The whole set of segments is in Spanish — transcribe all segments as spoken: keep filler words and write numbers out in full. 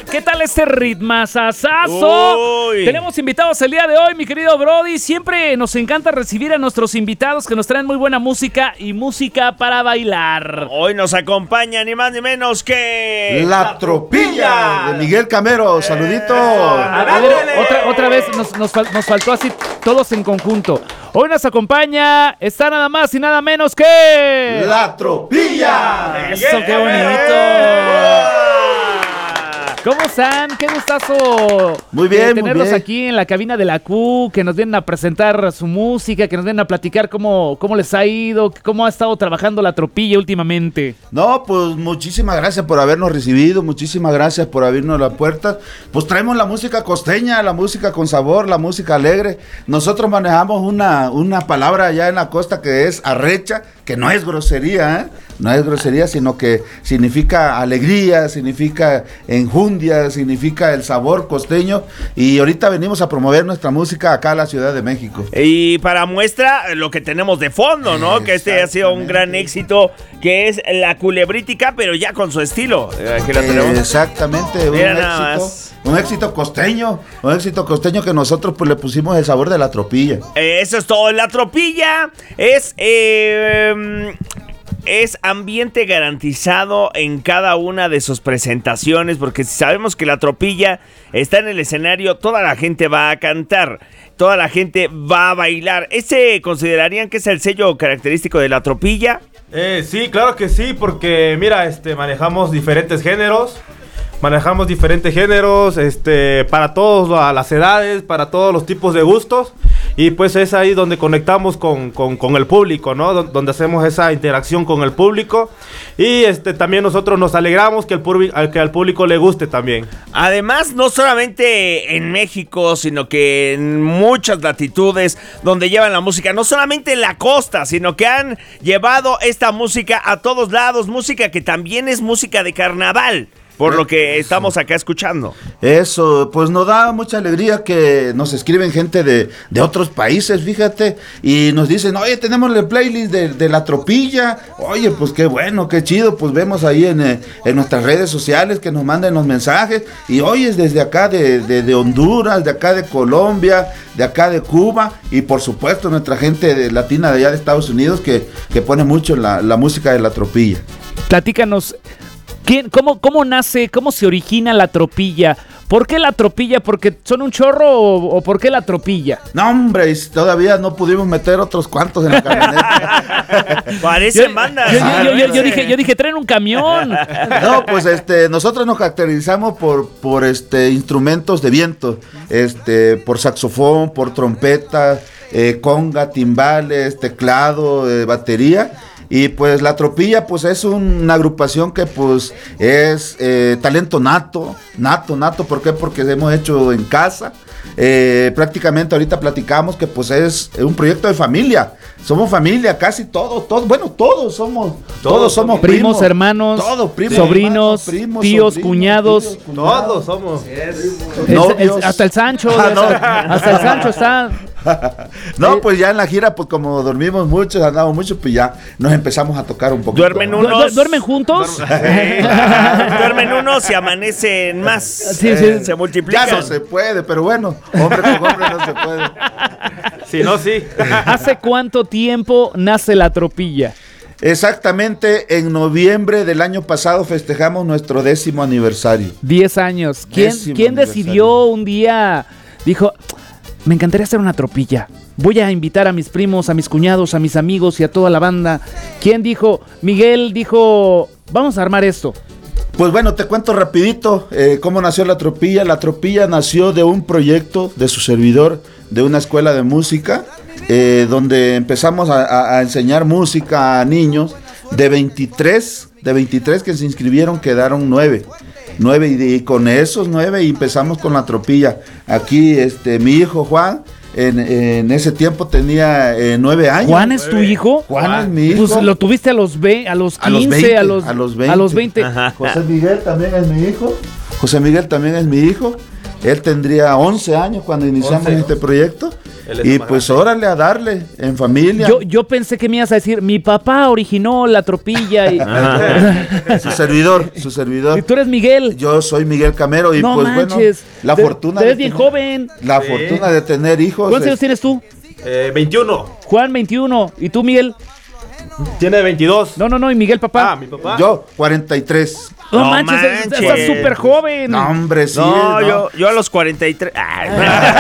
¿Qué tal este ritmazazazo? Tenemos invitados el día de hoy, mi querido Brody. Siempre nos encanta recibir a nuestros invitados que nos traen muy buena música y música para bailar. Hoy nos acompaña ni más ni menos que... La Tropilla de Miguel Camero. Saludito. A ver, otra, otra vez nos, nos, fal- nos faltó así todos en conjunto. Hoy nos acompaña, está nada más y nada menos que... La Tropilla. Eso, qué bonito. ¿Cómo están? Qué gustazo. Muy bien, eh, tenerlos muy bien. aquí en la cabina de la Q, que nos vienen a presentar su música, que nos vienen a platicar cómo, cómo les ha ido, cómo ha estado trabajando la Tropilla últimamente. No, pues muchísimas gracias por habernos recibido, muchísimas gracias por abrirnos la puerta. Pues traemos la música costeña, la música con sabor, la música alegre. Nosotros manejamos una, una palabra allá en la costa que es arrecha, que no es grosería, ¿eh? No es grosería, sino que significa alegría, significa enjundia, significa el sabor costeño. Y ahorita venimos a promover nuestra música acá a la Ciudad de México. Y para muestra, lo que tenemos de fondo, ¿no? Que este ha sido un gran éxito, que es la Culebrítica, pero ya con su estilo. Aquí la tenemos. Exactamente, un Mira nada éxito, más. un éxito costeño, un éxito costeño que nosotros pues le pusimos el sabor de la Tropilla. Eh, Eso es todo. La Tropilla es... Eh, Es ambiente garantizado en cada una de sus presentaciones, porque si sabemos que la Tropilla está en el escenario, toda la gente va a cantar, toda la gente va a bailar. ¿Ese considerarían que es el sello característico de la Tropilla? Eh, sí, claro que sí, porque mira, este, manejamos diferentes géneros, manejamos diferentes géneros, este, para todas las edades, para todos los tipos de gustos. Y pues es ahí donde conectamos con, con, con el público, ¿no? D- donde hacemos esa interacción con el público. Y este también nosotros nos alegramos que, el público, que al público le guste también. Además, no solamente en México, sino que en muchas latitudes donde llevan la música, no solamente en la costa, sino que han llevado esta música a todos lados, música que también es música de carnaval. Por lo que estamos acá escuchando. Eso, pues nos da mucha alegría que nos escriben gente de, de otros países, fíjate, y nos dicen, oye, tenemos el playlist de, de la Tropilla. Oye, pues qué bueno, qué chido, pues vemos ahí en, eh, en nuestras redes sociales que nos manden los mensajes. Y oye, desde acá de, de, de Honduras, de acá de Colombia, de acá de Cuba, y por supuesto nuestra gente de latina de allá de Estados Unidos que, que pone mucho la, la música de la Tropilla. Platícanos, ¿quién, cómo, ¿cómo nace, cómo se origina la Tropilla? ¿Por qué la Tropilla? ¿Porque son un chorro o, o por qué la Tropilla? No, hombre, todavía no pudimos meter otros cuantos en la camioneta. Parecen bandas. Yo, yo, yo, yo, yo dije, yo dije, traen un camión. No, pues este, nosotros nos caracterizamos por, por este instrumentos de viento, este, por saxofón, por trompeta, eh, conga, timbales, teclado, eh, batería. Y pues la Tropilla pues es una agrupación que pues es eh, talento nato, nato, nato. ¿Por qué? Porque hemos hecho en casa. Eh, prácticamente ahorita platicamos que pues es un proyecto de familia. Somos familia, casi todos, todos, bueno, todos somos, todos, todos somos primos, primos, hermanos, todos, primos, sobrinos, hermanos, primos, tíos, sobrinos, cuñados. tíos, cuñados. Todos somos. El- Novios. el- hasta el Sancho, Ah, no. hasta, hasta el Sancho está. No, pues ya en la gira, pues como dormimos mucho, andamos mucho, pues ya nos empezamos a tocar un poquito. Duermen ¿Du- unos. du- ¿Duermen juntos? Duermen unos y amanecen más. Sí, sí. Se multiplican. Ya no se puede, pero bueno, hombre con hombre no se puede. Si no, sí. ¿Hace cuánto tiempo nace la Tropilla? Exactamente, en noviembre del año pasado festejamos nuestro décimo aniversario. Diez años. ¿Quién, Décimo ¿quién aniversario. decidió un día, dijo, me encantaría hacer una Tropilla? Voy a invitar a mis primos, a mis cuñados, a mis amigos y a toda la banda. ¿Quién dijo? Miguel dijo, vamos a armar esto. Pues bueno, te cuento rapidito eh, cómo nació la Tropilla. La Tropilla nació de un proyecto de su servidor, de una escuela de música, eh, donde empezamos a, a, a enseñar música a niños. De veintitrés, de veintitrés que se inscribieron, quedaron nueve. Nueve y, y con esos nueve empezamos con la Tropilla. Aquí este, mi hijo Juan, en, en ese tiempo tenía eh, nueve años. ¿Juan es tu hijo? Juan es mi hijo. Pues lo tuviste a los, ve, a los A los quince, veinte, a los, a los veinte. a los veinte. Ajá. José Miguel también es mi hijo. José Miguel también es mi hijo. Él tendría once años cuando iniciamos once este proyecto. Y pues grande. Órale a darle, en familia. Yo, yo pensé que me ibas a decir, mi papá originó la tropilla. Y... su servidor, su servidor. ¿Y tú eres Miguel? Yo soy Miguel Camero y no pues manches. bueno, la te, fortuna te de ves bien tener, joven. La sí. fortuna de tener hijos. ¿Cuántos años tienes tú? Eh, veintiuno. Juan, veintiuno. ¿Y tú, Miguel? Tiene veintidós. No, no, no, y Miguel, papá. Ah, mi papá. Yo, cuarenta y tres. No, no manches, manches. estás súper joven. No, hombre, sí. No, no. Yo, yo a los cuarenta y tres. Ay,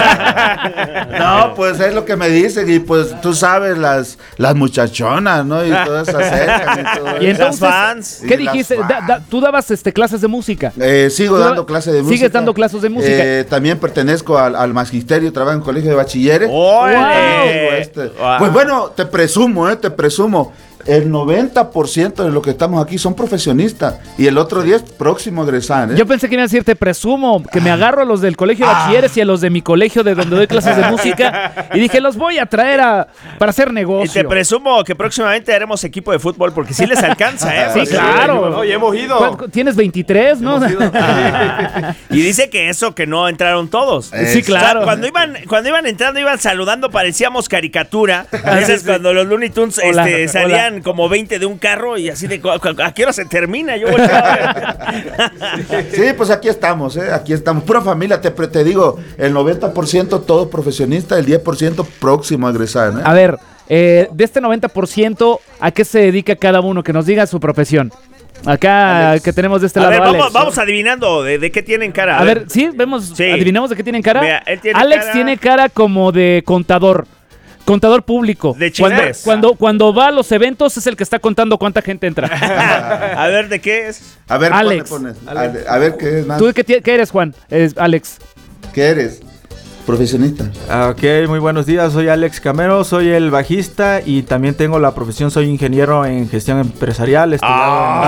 no, pues es lo que me dicen. Y pues tú sabes, las, las muchachonas, ¿no? Y todas se acercan y todo. Y entonces, las fans. ¿qué Y dijiste? las Da, da, ¿Tú dabas este, clases de música? Eh, sigo ¿Tú dando da- clases de música. ¿Sigues dando clases de música? Eh, también pertenezco al, al magisterio, trabajo en colegio de bachilleres. ¡Órale! Tengo este. Wow. Pues bueno, te presumo, eh, te presumo. El noventa por ciento de los que estamos aquí son profesionistas y el otro diez próximo a egresar. ¿eh? Yo pensé que iba a decir, te presumo, que me agarro a los del colegio de bachilleres y a los de mi colegio de donde doy clases de música y dije, los voy a traer a, para hacer Y negocio. te presumo que próximamente haremos equipo de fútbol porque sí les alcanza, ¿eh? Sí, Porque- claro. No, y hemos ido. ¿Cuál- Tienes veintitrés, ¿no? Hemos ido. Y dice que eso, que no entraron todos. Eh, Sí, claro. O sea, cuando iban, cuando iban entrando, iban saludando, parecíamos caricatura. A veces cuando los Looney Tunes Hola, este, hola. salían como veinte de un carro y así de ¿a a qué hora se termina? Yo volteaba a ver. Sí, pues aquí estamos, ¿eh? Aquí estamos. Pura familia, te, pre- te digo, el noventa por ciento todos profesionistas, el diez por ciento próximo a egresar. ¿eh? A ver, eh, de este noventa por ciento, ¿a qué se dedica cada uno? Que nos diga su profesión. Acá Alex. que tenemos de este A lado, ver, vamos, Alex. vamos adivinando de, de qué tienen cara. A ver, sí, vemos, Sí. adivinamos de qué tienen cara. Mira, él tiene Alex cara- tiene cara como de contador. Contador público. De cuando, chismes. cuando, cuando va a los eventos es el que está contando cuánta gente entra. A ver, ¿de qué es? A ver, Alex. ponle, ponle. A, a ver, ¿qué es más? ¿Tú de qué, ti- qué eres, Juan? Es Alex. ¿Qué eres? Profesionista. Ah, Ok, muy buenos días, soy Alex Camero, soy el bajista y también tengo la profesión, soy ingeniero en gestión empresarial. estudiado en-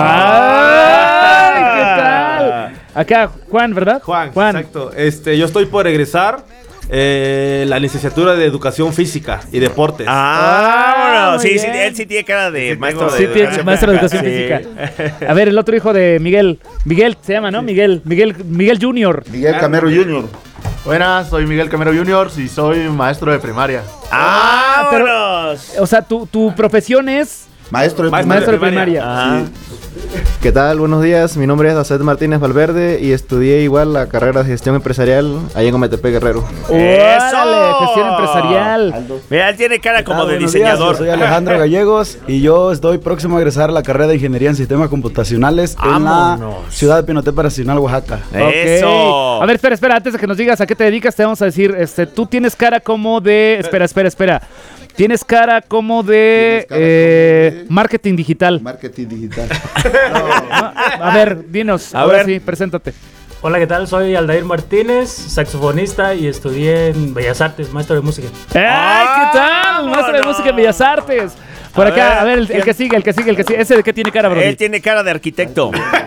¡Ay! ¿Qué tal? Acá, Juan, ¿verdad? Juan, exacto. Este, yo estoy por egresar eh, la licenciatura de Educación Física y Deportes. Ah, bueno, muy sí, sí, bien. él sí tiene cara de Sí, maestro tengo- de Sí, tiene educación. maestro de educación Sí. física. A ver, el otro hijo de Miguel. Miguel se llama, ¿no? Miguel. Miguel, Miguel Junior. Miguel Camero junior Buenas, soy Miguel Camero junior y soy maestro de primaria. ¡Ah, pero- vámonos! O sea, tu, tu profesión es Maestro de Maestro maestro de primaria. primaria. Ajá. ¿Qué tal? Buenos días, mi nombre es Acet Martínez Valverde y estudié igual la carrera de gestión empresarial ahí en Ometepec, Guerrero. ¡Órale! Gestión empresarial. Mira, él tiene cara como de Buenos días, diseñador. yo soy Alejandro Gallegos y yo estoy próximo a egresar a la carrera de Ingeniería en Sistemas Computacionales en la Vámonos. ciudad de Pinotepa Nacional, Oaxaca. Eso. Ok. A ver, espera, espera, antes de que nos digas a qué te dedicas, te vamos a decir, este, tú tienes cara como de... Espera, espera, espera. Tienes cara como de Tienes cara eh, como de- marketing digital. Marketing digital. Ah, A ver, dinos, A ahora ver. sí, preséntate. Hola, ¿qué tal? Soy Aldair Martínez, saxofonista y estudié en Bellas Artes, maestro de música. ¡Ay, qué tal! Maestro de ¡Vámonos! música en Bellas Artes. Por A acá, ver, a ver, el, el ¿quién? que sigue, el que sigue, el que sigue. ¿Ese de qué tiene cara, bro? Él tiene cara de arquitecto.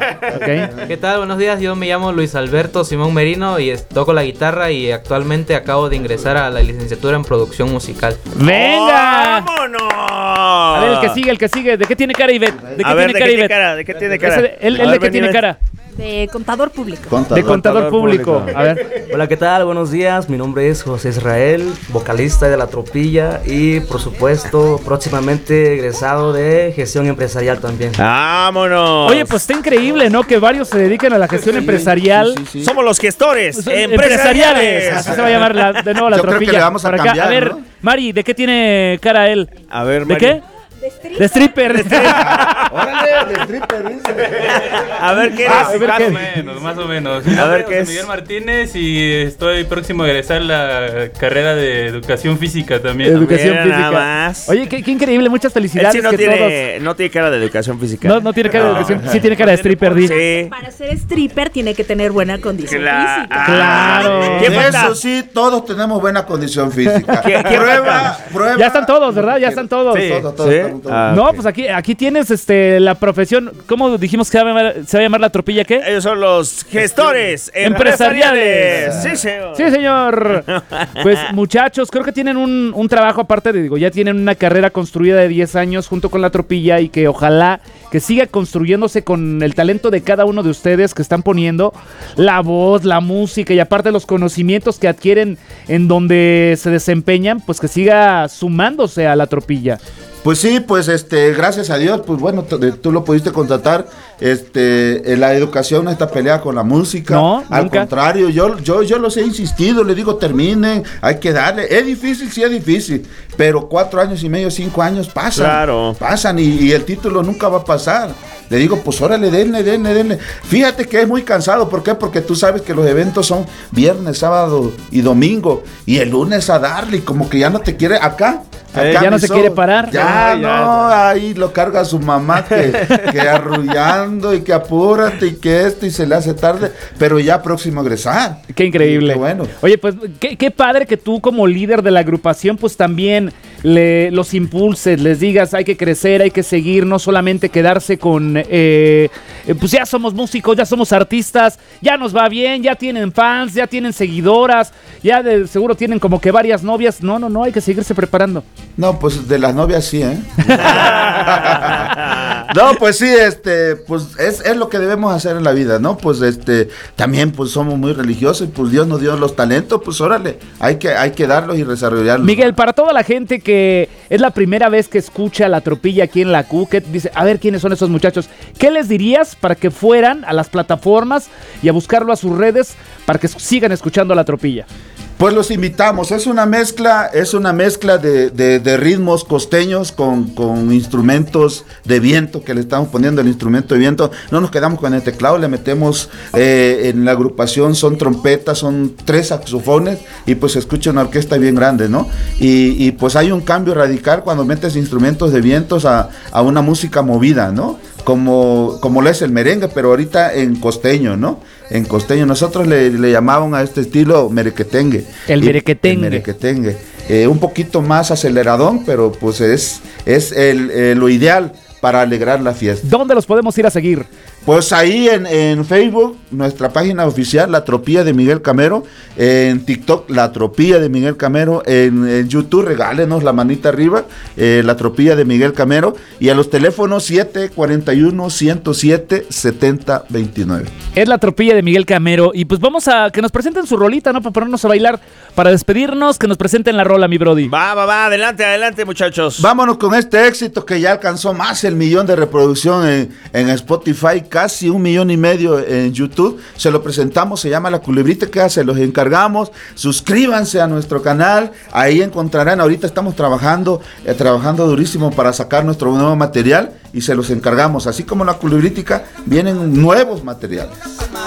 Ok. ¿Qué tal? Buenos días, yo me llamo Luis Alberto Simón Merino y es- toco la guitarra y actualmente acabo de ingresar a la licenciatura en producción musical. ¡Venga! ¡Vámonos! A ver, el que sigue, el que sigue. ¿De qué tiene cara, Ivette? ¿De qué A ver, tiene ¿de cara, qué tiene Ivette? cara? ¿De qué tiene cara? Ese de- ¿Él, A él ver, de qué ven, tiene ven. cara? De contador público. Contador. De contador público. público. A ver. Hola, ¿qué tal? Buenos días. Mi nombre es José Israel, vocalista de La Tropilla y, por supuesto, próximamente egresado de gestión empresarial también. ¡Vámonos! Oye, pues está increíble, ¿no? Que varios se dediquen a la gestión empresarial. Sí, sí, sí. Somos los gestores Son empresariales. Así se va a llamar la- de nuevo la Yo creo que tropilla. le vamos a Por acá. cambiar, A ver, ¿no? Mari, ¿de qué tiene cara él? A ver, ¿De Mari. qué? De stripper. De stripper. Órale, de stripper, dice. A ver qué Ah, a eres. ver Más qué. o menos, más o menos. A ver, ¿qué es? Miguel Martínez y estoy próximo a egresar la carrera de educación física también. Educación Mira, nada física. más. Oye, qué, qué increíble, muchas Él felicidades sí no que tiene, no tiene cara de educación física. todos. No, no tiene cara de educación, sí tiene cara de stripper, di. Sí. Para ser stripper tiene que tener buena condición Cla- física. Claro. ¿Qué falta? Eso sí, todos tenemos buena condición física. ¿Qué- qué prueba, falta? prueba. Ya están todos, ¿verdad? Ya están todos. Sí. Todos, todos, ¿Sí? todos. Ah, no, ok. pues aquí, aquí tienes este la profesión, ¿cómo dijimos que se va a llamar, se va a llamar la tropilla qué? Ellos son los gestores Empresariales. empresariales. Sí, señor. Sí, señor. Pues muchachos, creo que tienen un, un trabajo aparte de, digo, ya tienen una carrera construida de diez años junto con la tropilla y que ojalá que siga construyéndose con el talento de cada uno de ustedes que están poniendo la voz, la música y aparte los conocimientos que adquieren en donde se desempeñan, pues que siga sumándose a la tropilla. Pues sí, pues este, gracias a Dios, pues bueno, tú, tú lo pudiste contratar. Este, en la educación no está peleada con la música. No, al nunca. contrario, yo, yo, yo los he insistido, les digo terminen, hay que darle. Es difícil, sí es difícil, pero cuatro años y medio, cinco años pasan. Claro. Pasan y, y el título nunca va a pasar. Le digo, pues órale, denle, denle, denle. Fíjate que es muy cansado, ¿por qué? Porque tú sabes que los eventos son viernes, sábado y domingo, y el lunes a darle, y como que ya no te quiere acá. Eh, acá ya no mi se so- quiere parar. Ya, Ah, ya, no, ahí lo carga su mamá que, que arrullando y que apúrate y que esto y se le hace tarde, pero ya próximo a egresar. Qué increíble. Qué bueno. Oye, pues qué, qué padre que tú como líder de la agrupación pues también le, los impulses, les digas hay que crecer, hay que seguir, no solamente quedarse con eh, eh, pues ya somos músicos, ya somos artistas, ya nos va bien, ya tienen fans, ya tienen seguidoras, ya de seguro tienen como que varias novias. No, no, no, hay que seguirse preparando. No, pues de las novias sí, ¿eh? No, pues sí, este, pues es, es lo que debemos hacer en la vida, ¿no? Pues este, también pues somos muy religiosos y pues Dios nos dio los talentos, pues órale, hay que, hay que darlos y desarrollarlos. Miguel, para toda la gente que es la primera vez que escucha la tropilla aquí en la Q, que dice, a ver quiénes son esos muchachos, ¿qué les dirías para que fueran a las plataformas y a buscarlo a sus redes para que sigan escuchando la tropilla? Pues los invitamos, es una mezcla, es una mezcla de, de, de ritmos costeños con, con instrumentos de viento que le estamos poniendo el instrumento de viento. No nos quedamos con el teclado, le metemos eh, en la agrupación, son trompetas, son tres saxofones y pues se escucha una orquesta bien grande, ¿no? Y, y pues hay un cambio radical cuando metes instrumentos de vientos a, a una música movida, ¿no? Como, como lo es el merengue, pero ahorita en costeño, ¿no? En costeño. Nosotros le, le llamaban a este estilo merequetengue. El Y- merequetengue. el merequetengue. Eh, un poquito más aceleradón, pero pues es, es el, eh, lo ideal para alegrar la fiesta. ¿Dónde los podemos ir a seguir? Pues ahí en, en Facebook, nuestra página oficial, La Tropilla de Miguel Camero. En TikTok, La Tropilla de Miguel Camero. En, en YouTube, regálenos la manita arriba, eh, La Tropilla de Miguel Camero. Y a los teléfonos siete cuarenta y uno, ciento siete, setenta veintinueve. Es la tropilla de Miguel Camero. Y pues vamos a que nos presenten su rolita, ¿no? Para ponernos a bailar, para despedirnos, que nos presenten la rola, mi brody. Va, va, va, adelante, adelante, muchachos. Vámonos con este éxito que ya alcanzó más el millón de reproducción en, en Spotify, casi un millón y medio en YouTube. Se lo presentamos, se llama La Culebrita, que se los encargamos. Suscríbanse a nuestro canal, ahí encontrarán, ahorita estamos trabajando, eh, trabajando durísimo para sacar nuestro nuevo material y se los encargamos. Así como La Culebritica, vienen nuevos materiales.